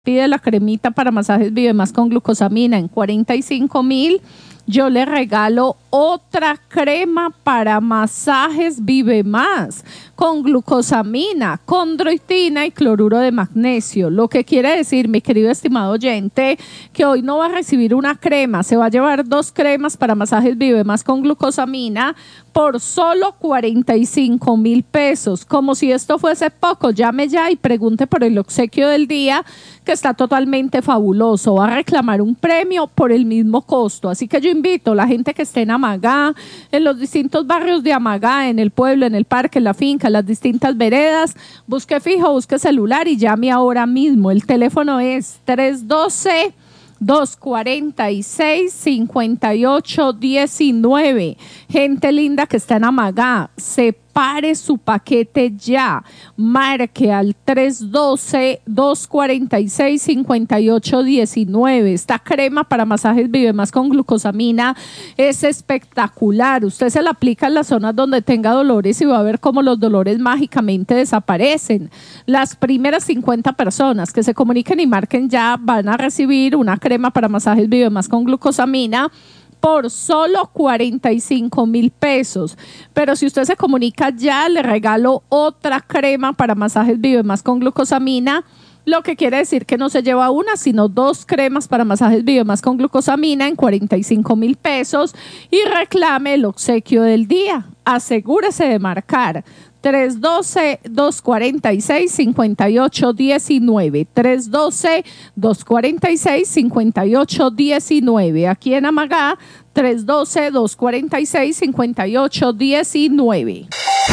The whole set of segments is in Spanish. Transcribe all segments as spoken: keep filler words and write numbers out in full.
pide la cremita para masajes Vive Más con glucosamina en cuarenta y cinco mil, yo le regalo otra crema para masajes Vive Más con glucosamina, condroitina y cloruro de magnesio. Lo que quiere decir, mi querido estimado oyente, que hoy no va a recibir una crema, se va a llevar dos cremas para masajes Vive Más con glucosamina por solo cuarenta y cinco mil pesos. Como si esto fuese poco, llame ya y pregunte por el obsequio del día, que está totalmente fabuloso. Va a reclamar un premio por el mismo costo. Así que yo invito a la gente que esté en Amagá, en los distintos barrios de Amagá, en el pueblo, en el parque, en la finca, en las distintas veredas, busque fijo, busque celular y llame ahora mismo. El teléfono es tres uno dos, dos cuatro seis, cinco ocho uno nueve. Gente linda que está en Amagá, separe su paquete ya. Marque al tres uno dos, dos cuatro seis, cinco ocho uno nueve. Esta crema para masajes Vive Más con glucosamina es espectacular. Usted se la aplica en las zonas donde tenga dolores y va a ver cómo los dolores mágicamente desaparecen. Las primeras cincuenta personas que se comuniquen y marquen ya van a recibir una crema para masajes Vive Más con glucosamina por solo cuarenta y cinco mil pesos. Pero si usted se comunica ya, le regalo otra crema para masajes Vive Más con glucosamina, lo que quiere decir que no se lleva una, sino dos cremas para masajes Vive Más con glucosamina en cuarenta y cinco mil pesos y reclame el obsequio del día. Asegúrese de marcar tres uno dos, dos cuatro seis, cinco ocho uno nueve. tres uno dos, dos cuatro seis, cinco ocho uno nueve. Aquí en Amagá, tres uno dos, dos cuatro seis, cinco ocho uno nueve.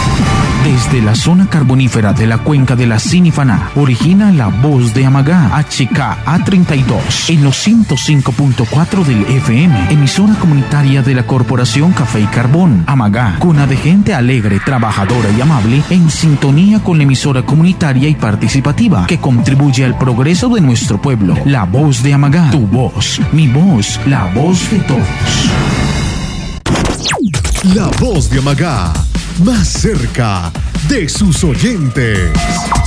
Desde la zona carbonífera de la cuenca de la Sinifaná, origina la voz de Amagá, H K A treinta y dos, en los ciento cinco punto cuatro del F M, emisora comunitaria de la Corporación Café y Carbón. Amagá, cuna de gente alegre, trabajadora y amable, en sintonía con la emisora comunitaria y participativa que contribuye al progreso de nuestro pueblo. La voz de Amagá, tu voz, mi voz, la voz de todos. La voz de Amagá, más cerca de sus oyentes.